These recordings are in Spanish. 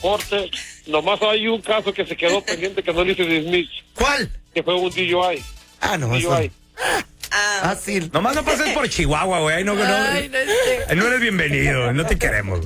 corte. Nomás hay un caso que se quedó pendiente que no le hice dismiss. ¿Cuál? Que fue un DUI. Ah, no, DUI. Fácil. Nomás no pases por Chihuahua, güey. No eres bienvenido. No te queremos.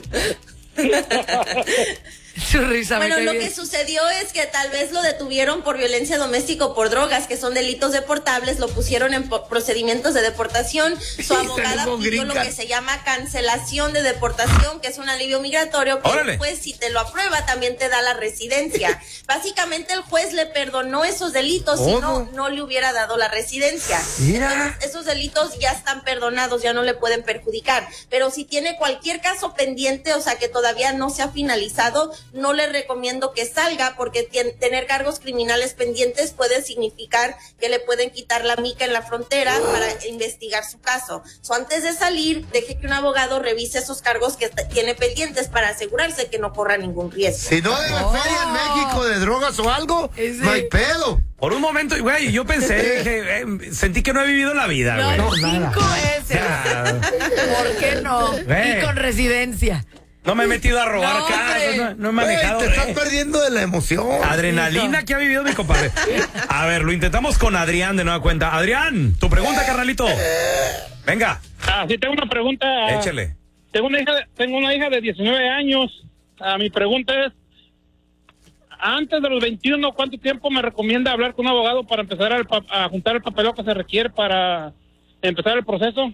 Su risa. Bueno, lo que sucedió es que tal vez lo detuvieron por violencia doméstica o por drogas, que son delitos deportables, lo pusieron en procedimientos de deportación. Su abogada pidió lo que se llama cancelación de deportación, que es un alivio migratorio, que el juez, si te lo aprueba, también te da la residencia. Básicamente el juez le perdonó esos delitos, si no le hubiera dado la residencia. Mira. Esos delitos ya están perdonados, ya no le pueden perjudicar. Pero si tiene cualquier caso pendiente, o sea, que todavía no se ha finalizado, no le recomiendo que salga, porque tener cargos criminales pendientes puede significar que le pueden quitar la mica en la frontera para investigar su caso. Antes de salir, deje que un abogado revise esos cargos que tiene pendientes para asegurarse que no corra ningún riesgo. Si no hay feria en México de drogas o algo, no hay pedo. Por un momento, güey, yo pensé, sentí que no he vivido la vida, güey. No, 5 veces. ¿Por qué no? Y con residencia. No me he metido a robar carros, no he manejado. Te estás perdiendo de la emoción. Adrenalina que ha vivido mi compadre. A ver, lo intentamos con Adrián de nueva cuenta. Adrián, tu pregunta, carnalito. Venga. Sí, tengo una pregunta. Échale. Tengo una hija de 19 años. Mi pregunta es, antes de los 21, ¿cuánto tiempo me recomienda hablar con un abogado para empezar a juntar el papeleo que se requiere para empezar el proceso?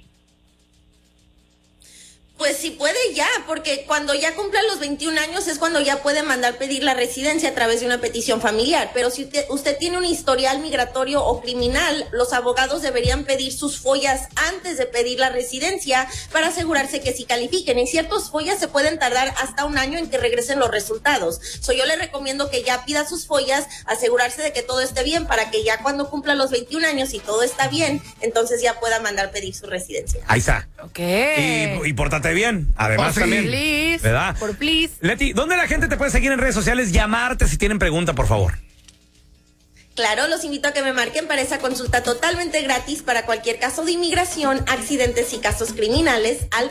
Pues si puede ya, porque cuando ya cumpla los 21 años es cuando ya puede mandar pedir la residencia a través de una petición familiar. Pero si usted tiene un historial migratorio o criminal, los abogados deberían pedir sus follas antes de pedir la residencia para asegurarse que sí califiquen. Y ciertos follas se pueden tardar hasta un año en que regresen los resultados. Yo le recomiendo que ya pida sus follas, asegurarse de que todo esté bien, para que ya cuando cumpla los 21 años y todo está bien, entonces ya pueda mandar pedir su residencia. Ahí está. Ok. Y pórtate bien, además también. Please, ¿verdad? please. Leti, ¿dónde la gente te puede seguir en redes sociales? Llamarte si tienen pregunta, por favor. Claro, los invito a que me marquen para esa consulta totalmente gratis para cualquier caso de inmigración, accidentes y casos criminales al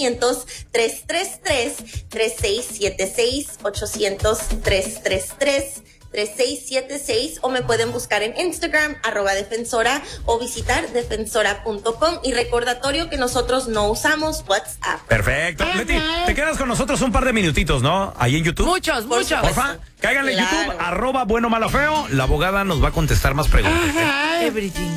800-333-3676, 800-333-3676, o me pueden buscar en Instagram, @defensora, o visitar defensora.com. Y recordatorio que nosotros no usamos WhatsApp. Perfecto. Leti, te quedas con nosotros un par de minutitos, ¿no? Ahí en YouTube. Muchos. Porfa, cáiganle en YouTube, @bueno malo feo. La abogada nos va a contestar más preguntas. Everything.